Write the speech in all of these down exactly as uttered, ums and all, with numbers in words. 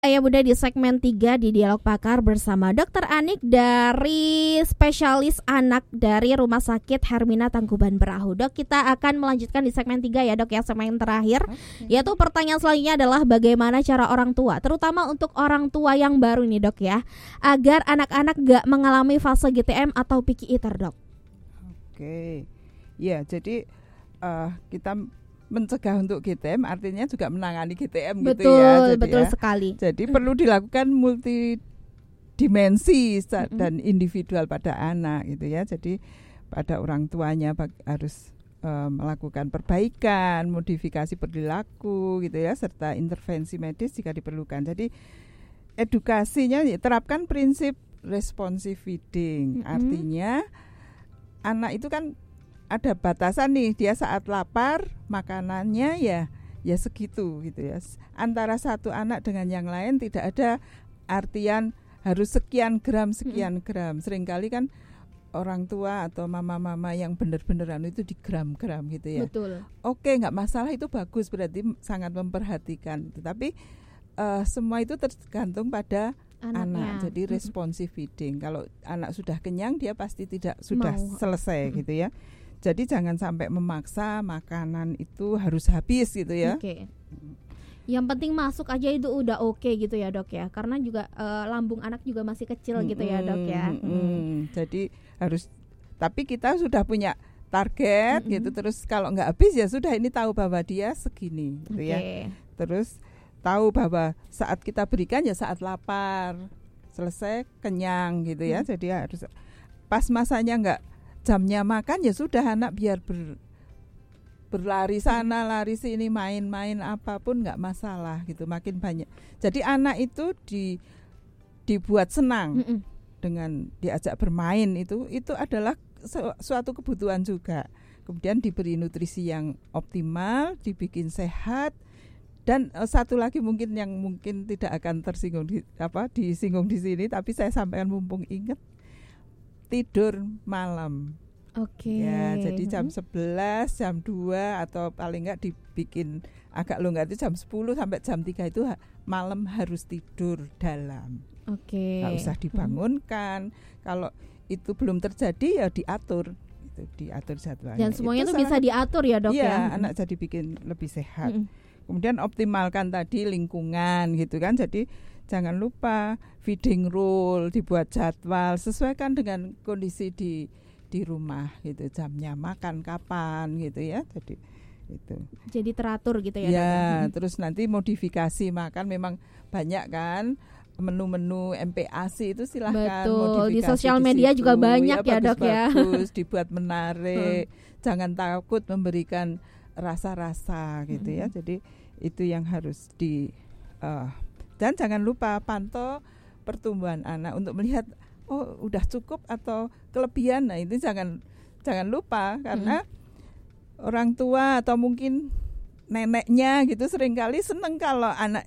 Ya Bunda, di segmen tiga di Dialog Pakar bersama Dokter Anik dari spesialis anak dari Rumah Sakit Hermina Tangkuban Perahu. Dok, kita akan melanjutkan di segmen tiga ya Dok ya, segmen terakhir. Okay. Yaitu pertanyaan selanjutnya adalah bagaimana cara orang tua, terutama untuk orang tua yang baru nih Dok ya, agar anak-anak gak mengalami fase G T M atau picky eater Dok. Oke, ya jadi uh, kita mencegah untuk G T M artinya juga menangani G T M betul, gitu ya. Jadi betul ya, sekali. Jadi mm. perlu dilakukan multidimensi mm-hmm. dan individual pada anak gitu ya. Jadi pada orang tuanya bag- harus uh, melakukan perbaikan, modifikasi perilaku gitu ya, serta intervensi medis jika diperlukan. Jadi edukasinya terapkan prinsip responsive feeding. Mm-hmm. Artinya anak itu kan ada batasan nih, dia saat lapar makanannya ya ya segitu gitu ya. Antara satu anak dengan yang lain tidak ada artian harus sekian gram sekian hmm. gram. Seringkali kan orang tua atau mama-mama yang benar-benaran itu di gram-gram gitu ya. Betul. Oke, nggak masalah, itu bagus, berarti sangat memperhatikan. Tetapi uh, semua itu tergantung pada anaknya. Anak. Jadi hmm. responsive feeding. Kalau anak sudah kenyang dia pasti tidak sudah Mau. selesai hmm. gitu ya. Jadi jangan sampai memaksa makanan itu harus habis gitu ya. Oke. Yang penting masuk aja itu udah oke okay gitu ya Dok ya. Karena juga uh, lambung anak juga masih kecil hmm, gitu ya Dok ya. Hmm, hmm. Jadi harus, tapi kita sudah punya target hmm, gitu. Terus kalau nggak habis ya sudah, ini tahu bahwa dia segini gitu okay. ya. Terus tahu bahwa saat kita berikan ya saat lapar, selesai kenyang gitu ya. Hmm. Jadi harus pas masanya nggak jamnya makan ya sudah, anak biar ber, berlari sana lari sini, main-main apapun nggak masalah gitu, makin banyak. Jadi anak itu di dibuat senang Mm-mm. dengan diajak bermain, itu itu adalah su- suatu kebutuhan juga. Kemudian diberi nutrisi yang optimal, dibikin sehat, dan uh, satu lagi mungkin yang mungkin tidak akan tersinggung di, apa disinggung di sini, tapi saya sampaikan mumpung ingat, tidur malam. Oke. Okay. Ya, jadi jam sebelas, jam dua atau paling enggak dibikin agak longgar itu jam sepuluh sampai jam tiga itu ha- malam harus tidur dalam. Oke. Okay. Enggak usah dibangunkan. Hmm. Kalau itu belum terjadi ya diatur. Itu diatur jadwalnya. Dan semuanya itu bisa diatur ya, Dok iya, ya. Anak jadi bikin lebih sehat. Hmm. Kemudian optimalkan tadi lingkungan gitu kan. Jadi jangan lupa feeding rule, dibuat jadwal, sesuaikan dengan kondisi di di rumah gitu, jamnya makan kapan gitu ya. Jadi itu. Jadi teratur gitu ya. Ya, hmm. terus nanti modifikasi makan, memang banyak kan menu-menu M P A S I itu silahkan. Betul, di sosial media di juga banyak ya, ya Dok ya. Bagus, dibuat menarik. Hmm. Jangan takut memberikan rasa-rasa gitu hmm. ya. Jadi itu yang harus di uh, dan jangan lupa pantau pertumbuhan anak untuk melihat oh udah cukup atau kelebihan. Nah itu jangan jangan lupa, karena hmm. orang tua atau mungkin neneknya gitu seringkali seneng kalau anak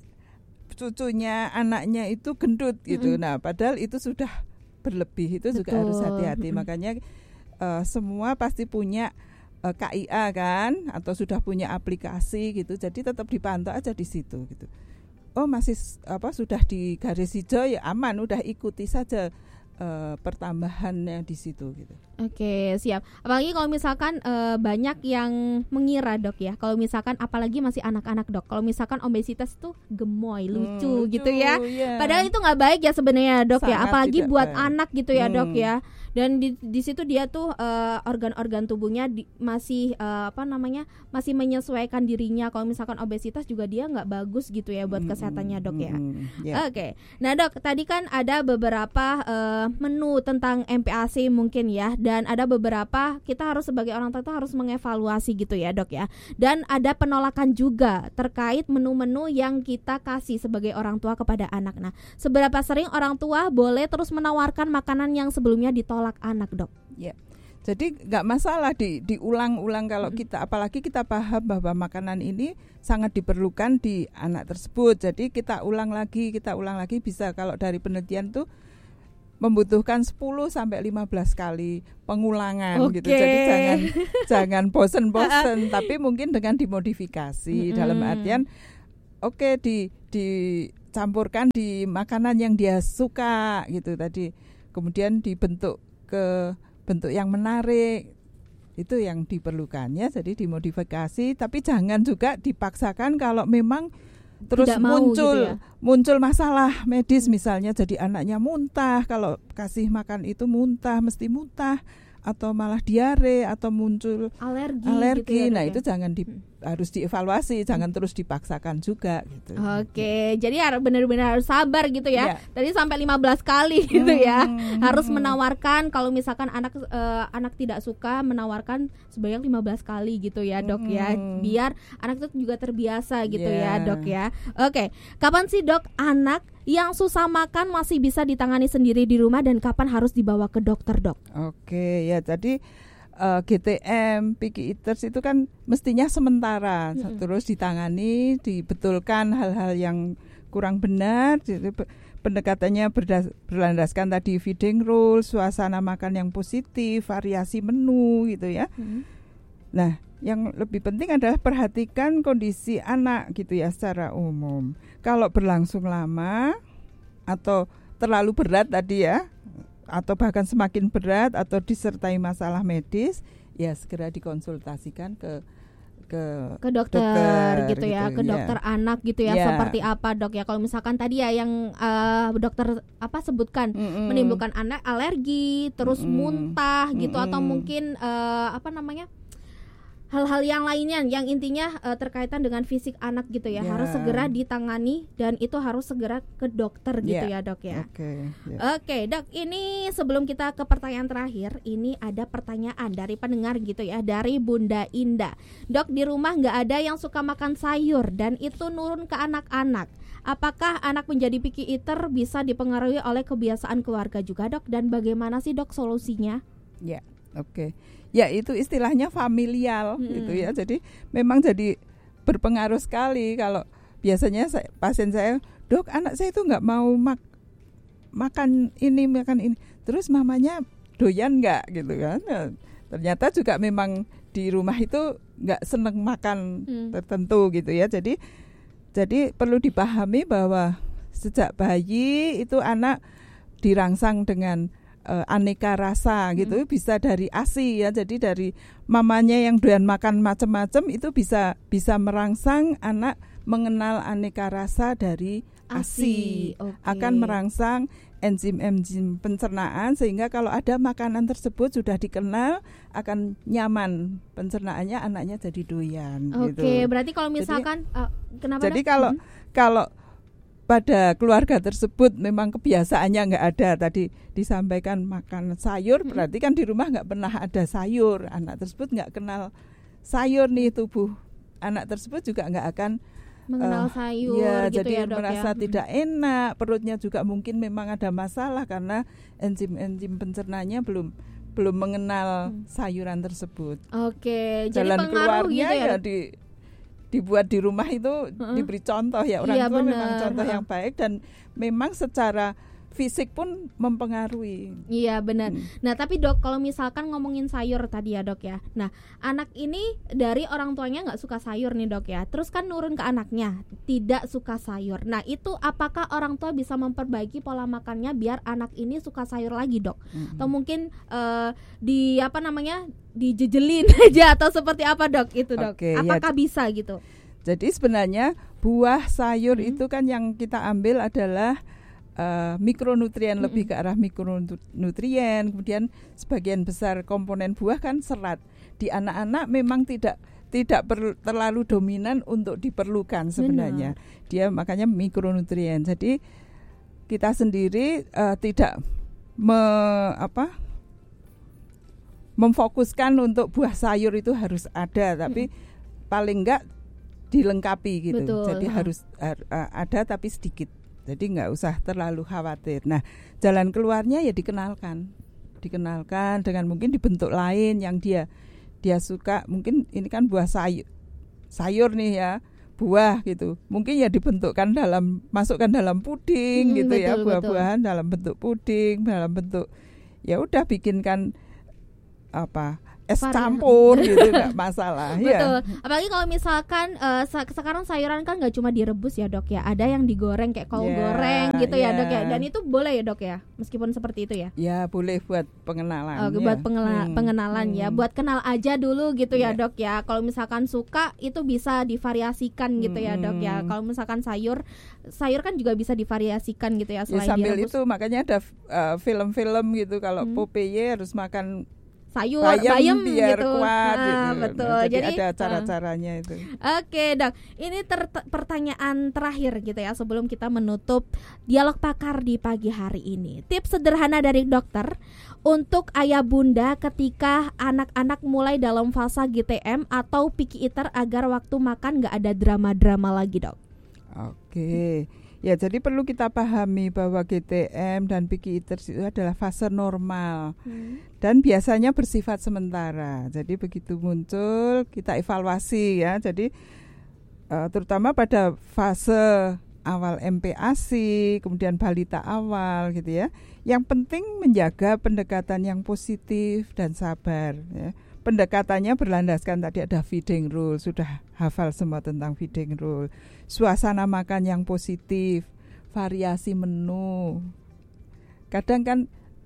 cucunya anaknya itu gendut gitu. Hmm. Nah padahal itu sudah berlebih, itu Betul. juga harus hati-hati. Hmm. Makanya uh, semua pasti punya uh, K I A kan, atau sudah punya aplikasi gitu. Jadi tetap dipantau aja di situ gitu. Oh masih apa sudah di garis hijau ya aman, udah ikuti saja uh, pertambahannya di situ gitu. Oke, siap. Apalagi kalau misalkan uh, banyak yang mengira Dok ya, kalau misalkan apalagi masih anak-anak Dok, kalau misalkan obesitas itu gemoy, lucu, hmm, lucu gitu ya. Yeah. Padahal itu nggak baik ya sebenarnya Dok. Sangat ya, apalagi buat baik. Anak gitu ya hmm. Dok ya. Dan di di situ dia tuh uh, organ-organ tubuhnya di, masih uh, apa namanya masih menyesuaikan dirinya. Kalau misalkan obesitas juga dia nggak bagus gitu ya buat kesehatannya Dok ya. Mm, yeah. Oke, okay. Nah Dok, tadi kan ada beberapa uh, menu tentang M P A S I mungkin ya, dan ada beberapa kita harus sebagai orang tua itu harus mengevaluasi gitu ya Dok ya. Dan ada penolakan juga terkait menu-menu yang kita kasih sebagai orang tua kepada anak. Nah, seberapa sering orang tua boleh terus menawarkan makanan yang sebelumnya ditolak anak Dok? Ya, jadi nggak masalah di, diulang-ulang kalau hmm. kita, apalagi kita paham bahwa makanan ini sangat diperlukan di anak tersebut. Jadi kita ulang lagi, kita ulang lagi bisa, kalau dari penelitian tuh membutuhkan sepuluh sampai lima belas kali pengulangan okay. gitu. Jadi jangan jangan bosen-bosen, tapi mungkin dengan dimodifikasi hmm. dalam artian oke okay, di di campurkan di makanan yang dia suka gitu tadi. Kemudian dibentuk ke bentuk yang menarik. Itu yang diperlukan ya. Jadi dimodifikasi, tapi jangan juga dipaksakan kalau memang terus Tidak mau muncul gitu ya? muncul masalah medis misalnya, jadi anaknya muntah, kalau kasih makan itu muntah, mesti muntah, atau malah diare atau muncul alergi, alergi. gitu ya, Nah dok, itu ya? jangan di, harus dievaluasi, jangan terus dipaksakan juga gitu. Oke, jadi harus benar-benar harus sabar gitu ya. Ya. Tadi sampai lima belas kali gitu ya. Hmm. Harus menawarkan kalau misalkan anak eh, anak tidak suka, menawarkan sebanyak lima belas kali gitu ya, Dok ya. Hmm. Biar anak itu juga terbiasa gitu Ya. ya, Dok ya. Oke, kapan sih, Dok, anak yang susah makan masih bisa ditangani sendiri di rumah dan kapan harus dibawa ke dokter, Dok? Oke, ya jadi uh, G T M, picky eaters itu kan mestinya sementara, Mm-mm. terus ditangani, dibetulkan hal-hal yang kurang benar, jadi pe- pendekatannya berdas- berlandaskan tadi feeding rules, suasana makan yang positif, variasi menu gitu ya. Hmm. Nah, yang lebih penting adalah perhatikan kondisi anak gitu ya secara umum. Kalau berlangsung lama atau terlalu berat tadi ya, atau bahkan semakin berat atau disertai masalah medis, ya segera dikonsultasikan ke ke ke dokter, dokter gitu ya, gitu, ke ya. dokter anak gitu ya. Ya. Seperti apa, Dok ya? Kalau misalkan tadi ya yang eh, dokter apa sebutkan Mm-mm. menimbulkan anak alergi, terus Mm-mm. muntah gitu, atau Mm-mm. mungkin eh, apa namanya? hal-hal yang lainnya yang intinya eh, terkaitan dengan fisik anak gitu ya, Ya. harus segera ditangani dan itu harus segera ke dokter gitu Ya. ya, Dok ya. Oke, ya. Oke, Dok, ini sebelum kita ke pertanyaan terakhir, ini ada pertanyaan dari pendengar gitu ya, dari Bunda Indah. Dok, di rumah nggak ada yang suka makan sayur dan itu nurun ke anak-anak. Apakah anak menjadi picky eater bisa dipengaruhi oleh kebiasaan keluarga juga, Dok? Dan bagaimana sih, Dok, solusinya? Ya, oke. Ya itu istilahnya familial Mm-mm. gitu ya. Jadi memang jadi berpengaruh sekali kalau biasanya saya, pasien saya, dok anak saya itu nggak mau mak- makan ini makan ini, terus mamanya doyan nggak gitu kan? Nah, ternyata juga memang di rumah itu nggak seneng makan Hmm. tertentu gitu ya. Jadi jadi perlu dipahami bahwa sejak bayi itu anak dirangsang dengan Uh, aneka rasa gitu, Hmm. bisa dari A S I ya, jadi dari mamanya yang doyan makan macam-macam itu bisa bisa merangsang anak mengenal aneka rasa dari A S I, A S I, oke. akan merangsang enzim-enzim pencernaan sehingga kalau ada makanan tersebut sudah dikenal akan nyaman pencernaannya, anaknya jadi doyan. Oke, gitu. berarti kalau misalkan uh, kenapa? Jadi Dok? kalau Hmm. kalau pada keluarga tersebut memang kebiasaannya nggak ada, tadi disampaikan makan sayur, Hmm. berarti kan di rumah nggak pernah ada sayur, anak tersebut nggak kenal sayur nih, tubuh anak tersebut juga nggak akan mengenal uh, sayur ya, gitu jadi ya, Dok merasa ya. tidak enak, perutnya juga mungkin memang ada masalah karena enzim-enzim pencernanya belum belum mengenal Hmm. sayuran tersebut. Oke, jadi Jalan pengaruh keluarnya gitu ya. ya di dibuat di rumah itu Uh-uh. diberi contoh ya, orang Iya, tua benar. memang contoh Uh-uh. yang baik dan memang secara fisik pun mempengaruhi. Iya benar. Hmm. Nah tapi, Dok, kalau misalkan ngomongin sayur tadi ya, Dok ya. Nah anak ini dari orang tuanya nggak suka sayur nih, Dok ya. Terus kan nurun ke anaknya tidak suka sayur. Nah itu apakah orang tua bisa memperbaiki pola makannya biar anak ini suka sayur lagi, Dok? Mm-mm. Atau mungkin eh, di apa namanya dijejelin aja atau seperti apa, Dok? Itu, Dok. Oke, ya. Apakah bisa gitu? Jadi sebenarnya buah sayur Hmm. itu kan yang kita ambil adalah uh, mikronutrien, Mm-mm. lebih ke arah mikronutrien. Kemudian sebagian besar komponen buah kan serat. Di anak-anak memang tidak tidak per, terlalu dominan untuk diperlukan sebenarnya. Benar. Dia makanya mikronutrien. Jadi kita sendiri uh, tidak me, apa, memfokuskan untuk buah sayur itu harus ada, tapi Mm-mm. paling enggak dilengkapi gitu. Betul, Jadi ha. harus har, uh, ada tapi sedikit. Jadi nggak usah terlalu khawatir. Nah, jalan keluarnya ya dikenalkan, dikenalkan dengan mungkin dibentuk lain yang dia dia suka. Mungkin ini kan buah sayur, sayur nih ya, buah gitu. Mungkin ya dibentukkan dalam, masukkan dalam puding Hmm, gitu ya, betul, buah-buahan dalam bentuk puding, dalam bentuk ya udah bikinkan apa es campur gitu nggak masalah. Betul. Ya. Apalagi kalau misalkan uh, sekarang sayuran kan nggak cuma direbus ya dok ya, ada yang digoreng kayak kol yeah, goreng gitu yeah. ya dok ya. Dan itu boleh ya dok ya, meskipun seperti itu ya. Ya boleh buat pengenalan. Oh, ya. Buat pengela- hmm. pengenalan hmm. ya, buat kenal aja dulu gitu ya yeah. dok ya. Kalau misalkan suka itu bisa divariasikan gitu hmm. ya dok ya. Kalau misalkan sayur, sayur kan juga bisa divariasikan gitu ya selain ya, sambil direbus. Itu makanya ada uh, film-film gitu kalau hmm. Popeye harus makan sayur bayam biar gitu. Kuat, nah, gitu. Betul. Nah, jadi, jadi ada cara-caranya uh. itu. Oke, Dok. Ini ter- pertanyaan terakhir gitu ya sebelum kita menutup dialog pakar di pagi hari ini. Tips sederhana dari dokter untuk ayah bunda ketika anak-anak mulai dalam fase G T M atau picky eater agar waktu makan enggak ada drama-drama lagi, Dok. Oke. Ya, jadi perlu kita pahami bahwa G T M dan picky eater itu adalah fase normal hmm. dan biasanya bersifat sementara. Jadi begitu muncul kita evaluasi ya. Jadi uh, terutama pada fase awal M P A S I, kemudian balita awal gitu ya. Yang penting menjaga pendekatan yang positif dan sabar ya. Pendekatannya berlandaskan tadi ada feeding rule, sudah hafal semua tentang feeding rule. Suasana makan yang positif, variasi menu. Kadang kan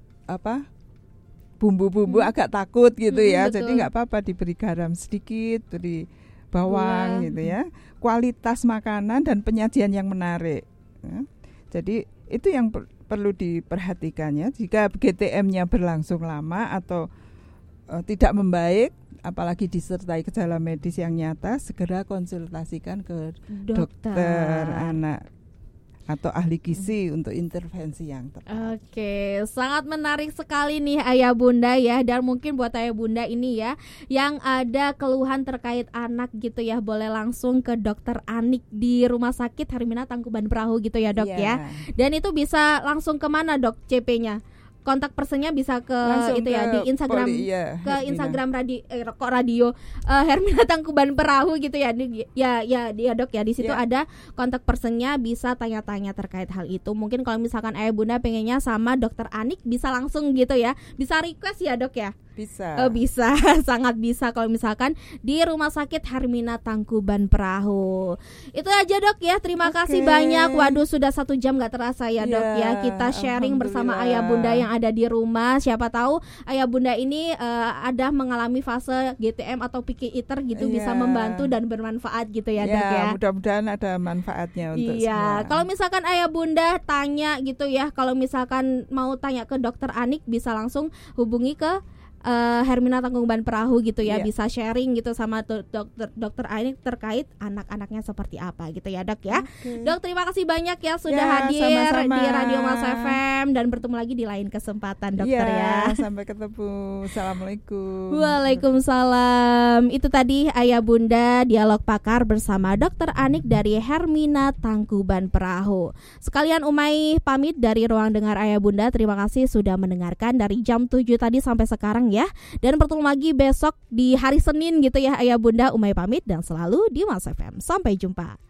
apa bumbu-bumbu hmm. agak takut gitu hmm, ya, betul. Jadi nggak apa-apa diberi garam sedikit, beri bawang Gula. gitu ya. Kualitas makanan dan penyajian yang menarik. Ya. Jadi itu yang per- perlu diperhatikan ya. Jika G T M-nya berlangsung lama atau uh, tidak membaik, apalagi disertai gejala medis yang nyata, segera konsultasikan ke dokter, dokter anak atau ahli gizi hmm. untuk intervensi yang tepat. Oke, sangat menarik sekali nih ayah bunda ya. Dan mungkin buat ayah bunda ini ya yang ada keluhan terkait anak gitu ya, boleh langsung ke dokter Anik di Rumah Sakit Hermina Tangkuban Perahu gitu ya dok yeah. ya. Dan itu bisa langsung kemana dok C P-nya? Kontak personnya bisa ke langsung itu ya di Instagram poli, iya, ke Hermina. Instagram radio eh, kok radio uh, Hermina Tangkuban Perahu gitu ya. Di, ya ya dia dok ya di situ yeah. ada kontak personnya, bisa tanya-tanya terkait hal itu. Mungkin kalau misalkan ayah bunda pengennya sama dokter Anik bisa langsung gitu ya. Bisa request ya dok ya? Bisa. Oh, bisa, sangat bisa kalau misalkan di Rumah Sakit Hermina Tangkuban Perahu. Itu aja dok ya. Terima okay. kasih banyak. Waduh sudah satu jam gak terasa ya dok yeah, ya. Kita sharing bersama ayah bunda yang ada di rumah. Siapa tahu ayah bunda ini uh, ada mengalami fase G T M atau picky eater gitu, yeah. bisa membantu dan bermanfaat gitu ya yeah, dok ya. Mudah-mudahan ada manfaatnya untuk yeah. semua. Kalau misalkan ayah bunda tanya gitu ya, kalau misalkan mau tanya ke dokter Anik bisa langsung hubungi ke Uh, Hermina Tangkuban Perahu gitu ya, yeah. bisa sharing gitu sama dokter dokter Anik terkait anak-anaknya seperti apa gitu ya dok ya. Okay. Dok terima kasih banyak ya sudah yeah, hadir sama-sama. Di Radio Mas F M dan bertemu lagi di lain kesempatan dokter yeah, ya. Sampai ketemu. Assalamualaikum. Waalaikumsalam. Itu tadi ayah bunda dialog pakar bersama dokter Anik dari Hermina Tangkuban Perahu. Sekalian Umay pamit dari ruang dengar ayah bunda. Terima kasih sudah mendengarkan dari jam tujuh tadi sampai sekarang ya. Dan bertemu lagi besok di hari Senin gitu ya ayah bunda. Umay pamit dan selalu di Mas F M. Sampai jumpa.